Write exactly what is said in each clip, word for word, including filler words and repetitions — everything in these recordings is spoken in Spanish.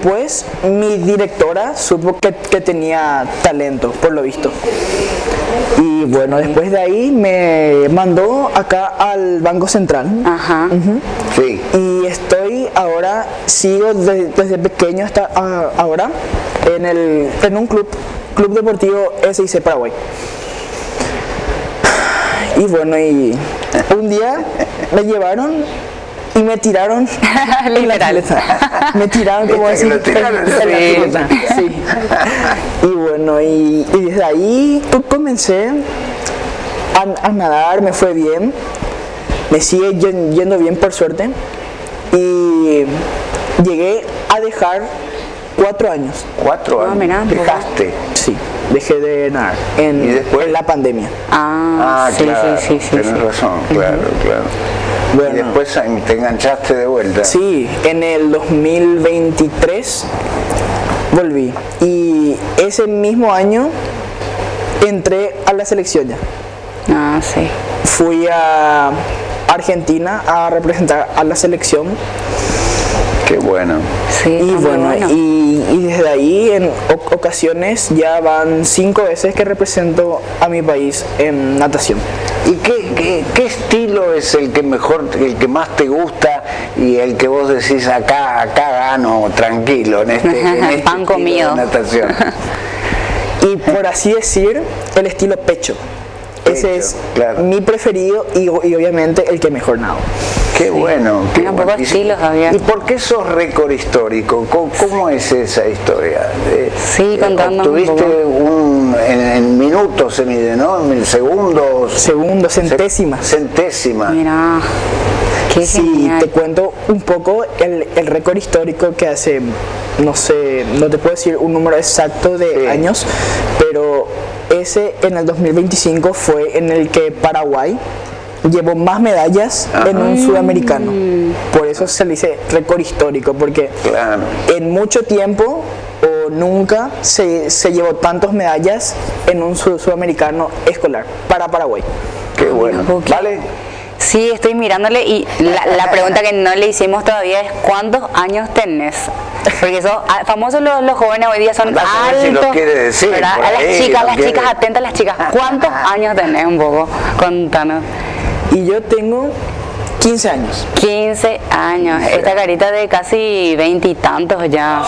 después mi directora supo que, que tenía talento, por lo visto. Y bueno, después de ahí me mandó acá al Banco Central. Ajá. Uh-huh. Sí. Y estoy ahora, sigo desde, desde pequeño hasta uh, ahora en, el, en un club, Club Deportivo S I C Paraguay. Y bueno, y un día me llevaron y me tiraron en la pileta. Me tiraron como así en la pileta. Sí. Y bueno, y, y desde ahí pues, comencé a, a nadar, me fue bien. Me sigue yendo bien por suerte. Y llegué a dejar cuatro años. ¿Cuatro años? Ah, mirá, ¿Dejaste? Sí, dejé de nadar en, ¿Y después? en la pandemia. Ah, Ah, sí, claro, sí, sí, sí, tienes sí. razón, claro, Uh-huh. claro. Bueno. Y después te enganchaste de vuelta. Sí, en el dos mil veintitrés volví. Y ese mismo año entré a la selección ya. Ah, sí. Fui a Argentina a representar a la selección. Qué bueno. Sí, Y está muy bueno, bueno. y, y desde ahí en o- ocasiones ya van cinco veces que represento a mi país en natación. ¿Y qué, qué, qué estilo es el que mejor, el que más te gusta y el que vos decís acá, acá gano tranquilo en este, en este Pan estilo comido. de natación? Y por así decir, el estilo pecho. Ese Pecho, es claro. mi preferido y, y obviamente el que mejor nado. Qué bueno. Qué Mira, bueno. pocos ¿Y, estilos había. ¿Y por qué sos récord histórico? ¿Cómo, cómo es esa historia? Eh, Sí, eh, contando un Obtuviste poco. un, en, en minutos se mide, ¿no? En segundos. Segundo, centésimas. Centésima. Mira, qué Sí, genial. te cuento un poco el, el récord histórico que hace, no sé, no te puedo decir un número exacto de Sí. años, pero ese en el dos mil veinticinco fue en el que Paraguay llevó más medallas en un sudamericano. Por eso se le dice récord histórico, porque Claro. en mucho tiempo o nunca se, se llevó tantas medallas en un sud- sudamericano escolar para Paraguay. Qué bueno. Ok. ¿Vale? Sí, estoy mirándole y la, la pregunta que no le hicimos todavía es ¿cuántos años tenés? Porque son ah, famosos los, los jóvenes hoy día son Andá a ver altos. si lo quiere decir, ¿verdad? por A las ahí, chicas, lo las quiere. chicas, atentas a las chicas. ¿Cuántos años tenés un poco? Contanos. Y yo tengo quince años. quince años. Esta carita de casi veinte y tantos ya.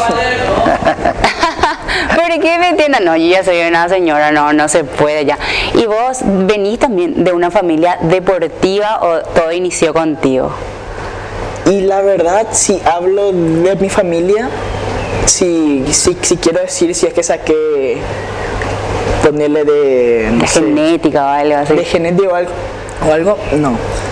¿Pero qué me entiendan? No, yo ya soy una señora, no, no se puede ya. ¿Y vos venís también de una familia deportiva o todo inició contigo? Y la verdad, si hablo de mi familia, si, si, si quiero decir si es que saqué, ponerle de, no De sé, genética o algo así. de genética o algo, o algo, no.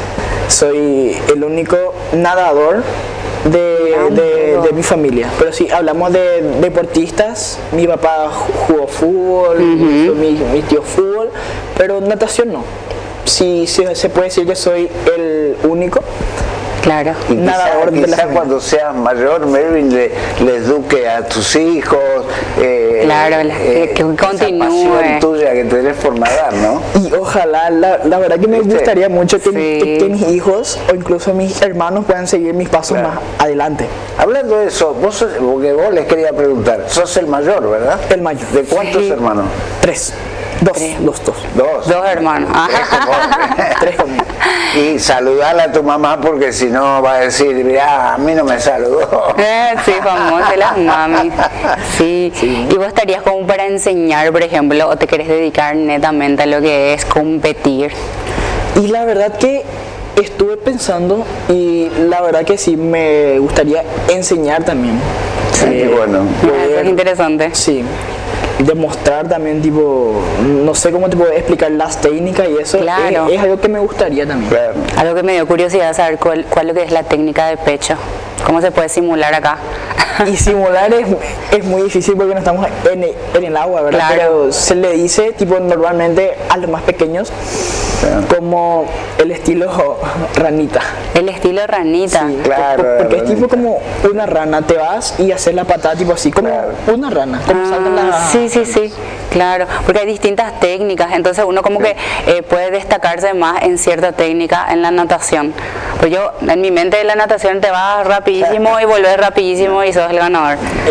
Soy el único nadador de, de, de mi familia. Pero si hablamos de deportistas, mi papá jugó fútbol, mi, mi tío fútbol, pero natación no. Sí, sí, se puede decir que soy el único. Claro. Y quizá, Nadador de la quizá familia. cuando seas mayor, Melvin, le, le eduque a tus hijos. Eh, Claro, la- que esa continúe. pasión tuya que tenés por nadar, ¿no? Y ojalá, la, la verdad que me ¿Viste? gustaría mucho que, Sí. que- que mis hijos o incluso mis hermanos puedan seguir mis pasos Claro. más adelante. Hablando de eso, vos sos, porque vos les quería preguntar, sos el mayor, ¿verdad? El mayor. ¿De cuántos Sí. hermanos? Tres. Dos. Dos, dos. Dos. Dos hermanos. Tres Ajá. como- Tres conmigo. Y saludala a tu mamá porque si no va a decir, mirá, a mí no me saludó. Eh, sí, famosa las mami. Sí. ¿Y vos estarías como para enseñar, por ejemplo, o te querés dedicar netamente a lo que es competir? Y la verdad que estuve pensando y la verdad que sí me gustaría enseñar también. Sí, Eh, bueno. Ah, eso es interesante. Sí. Demostrar también, tipo, no sé cómo te puedo explicar las técnicas y eso. Claro. Es, es algo que me gustaría también. Claro. Algo que me dio curiosidad saber cuál, cuál es lo que es la técnica de pecho. ¿Cómo se puede simular acá? Y simular es, es muy difícil porque no estamos en el, en el agua, ¿verdad? Claro. Pero se le dice, tipo, normalmente a los más pequeños, Claro. como el estilo ranita. El estilo ranita. Sí, Claro, por- porque es ranita. tipo como una rana, te vas y haces la patada tipo así, como Claro. una rana, como saltan Ah, las... sí, sí, sí, claro, porque hay distintas técnicas, entonces uno como que eh, puede destacarse más en cierta técnica en la natación. Pues yo, en mi mente la natación te vas rapidísimo y volvés rapidísimo y sos el ganador.